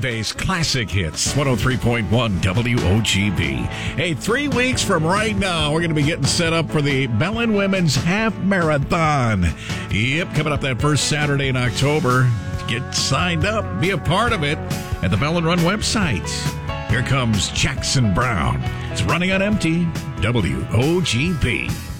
Weekdays, classic hits, 103.1 WOGB. Hey, 3 weeks from right now, we're going to be getting set up for the Belen Women's Half Marathon. Yep, coming up that first Saturday in October. Get signed up, be a part of it at the Belen Run website. Here comes Jackson Brown. It's Running on Empty, WOGB.